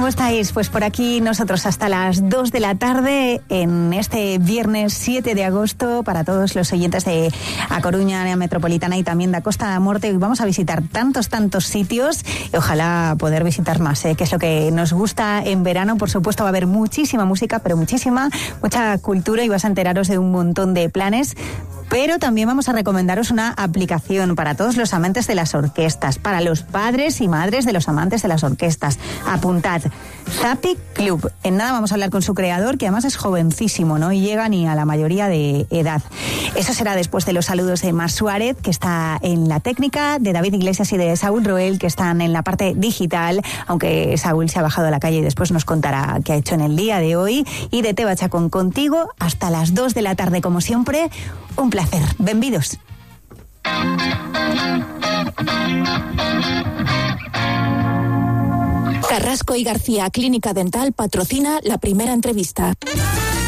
¿Cómo estáis? Pues por aquí nosotros hasta las 2 de la tarde en este viernes 7 de agosto para todos los oyentes de A Coruña, área metropolitana y también de Costa da Morte. Hoy vamos a visitar tantos sitios y ojalá poder visitar más, que es lo que nos gusta en verano. Por supuesto va a haber muchísima música, pero mucha cultura y vas a enteraros de un montón de planes. Pero también vamos a recomendaros una aplicación para todos los amantes de las orquestas, para los padres y madres de los amantes de las orquestas. Apuntad, Zappy Club. En nada vamos a hablar con su creador, que además es jovencísimo, no llega ni a la mayoría de edad. Eso será después de los saludos de Mar Suárez, que está en la técnica, de David Iglesias y de Saúl Roel, que están en la parte digital, aunque Saúl se ha bajado a la calle y después nos contará qué ha hecho en el día de hoy. Y de Teba Chacón contigo hasta las 2 de la tarde, como siempre. Un placer. Benvidos. Carrasco y García Clínica Dental patrocina la primera entrevista.